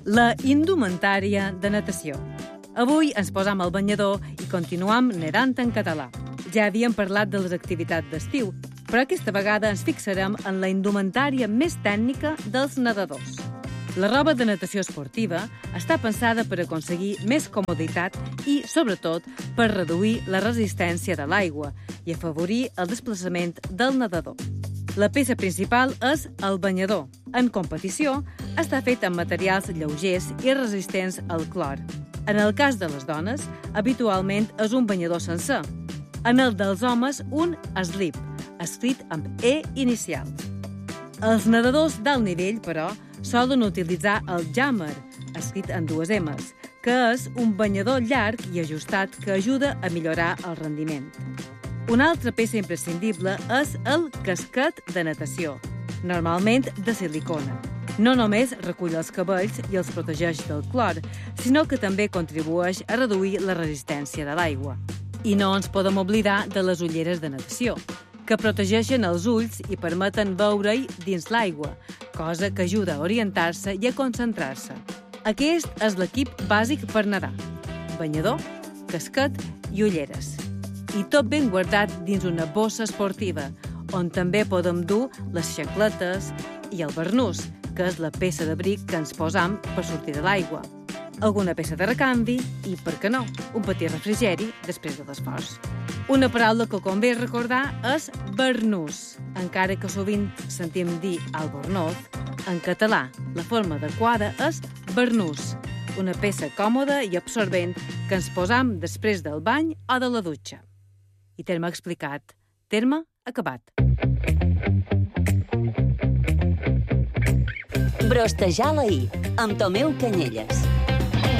La indumentària de natació. Avui ens posam al banyador i continuam nedant en català. Ja havíem parlat de les activitats d'estiu, però aquesta vegada ens fixarem en la indumentària més tècnica dels nedadors. La roba de natació esportiva està pensada per aconseguir més comoditat i, sobretot, per reduir la resistència de l'aigua i afavorir el desplaçament del nedador. La peça principal és el banyador. En competició, està fet amb materials lleugers i resistents al clor. En el cas de les dones, habitualment és un banyador sencer. En el dels homes, un slip, escrit amb E inicial. Els nedadors d'alt nivell, però, solen utilitzar el jammer, escrit en dues M's, que és un banyador llarg i ajustat que ajuda a millorar el rendiment. Una altra peça imprescindible és el casquet de natació, normalment de silicona. No només recull els cabells i els protegeix del clor, sinó que també contribueix a reduir la resistència de l'aigua. I no ens podem oblidar de les ulleres de natació, que protegeixen els ulls i permeten veure-hi dins l'aigua, cosa que ajuda a orientar-se i a concentrar-se. Aquest és l'equip bàsic per nedar: banyador, casquet i ulleres. I tot ben guardat dins una bossa esportiva, on també podem dur les xacletes i el barnús, que és la peça d'abric que ens posam per sortir de l'aigua. Alguna peça de recanvi i, per què no, un petit refrigeri després de l'esforç. Una paraula que convé recordar és barnús. Encara que sovint sentim dir albornoz, en català la forma adequada és barnús, una peça còmoda i absorbent que ens posam després del bany o de la dutxa. I terme explicat, terme acabat. Brostejar la I, amb Tomeu Canyelles.